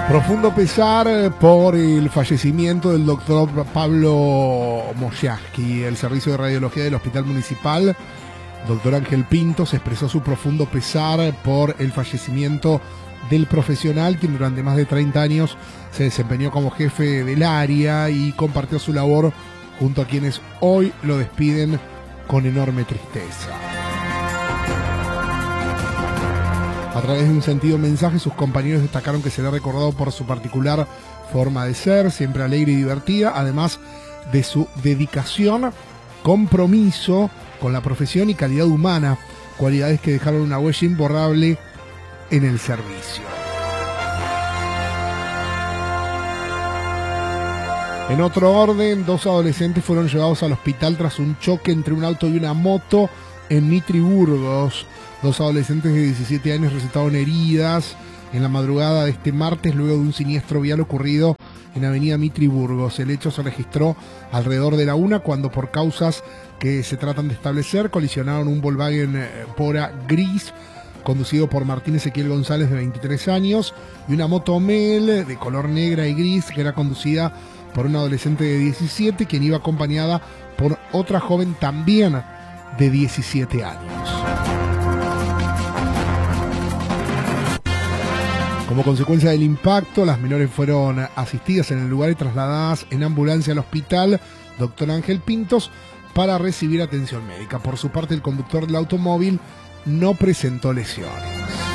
Profundo pesar por el fallecimiento del doctor Pablo Moyaski. El servicio de radiología del Hospital Municipal, doctor Ángel Pintos, expresó su profundo pesar por el fallecimiento del profesional, quien durante más de 30 años se desempeñó como jefe del área y compartió su labor junto a quienes hoy lo despiden con enorme tristeza. A través de un sentido mensaje, sus compañeros destacaron que será recordado por su particular forma de ser, siempre alegre y divertida, además de su dedicación, compromiso con la profesión y calidad humana, cualidades que dejaron una huella imborrable en el servicio. En otro orden, 2 adolescentes fueron llevados al hospital tras un choque entre un auto y una moto en Mitri, Burgos. 2 adolescentes de 17 años resultaron heridas en la madrugada de este martes luego de un siniestro vial ocurrido en Avenida Mitri, Burgos. El hecho se registró alrededor de la 1 cuando, por causas que se tratan de establecer, colisionaron un Volkswagen Pora gris conducido por Martín Ezequiel González, de 23 años, y una moto Mel de color negra y gris que era conducida por una adolescente de 17, quien iba acompañada por otra joven también de 17 años. Como consecuencia del impacto, las menores fueron asistidas en el lugar y trasladadas en ambulancia al hospital Dr. Ángel Pintos para recibir atención médica. Por su parte, el conductor del automóvil no presentó lesiones.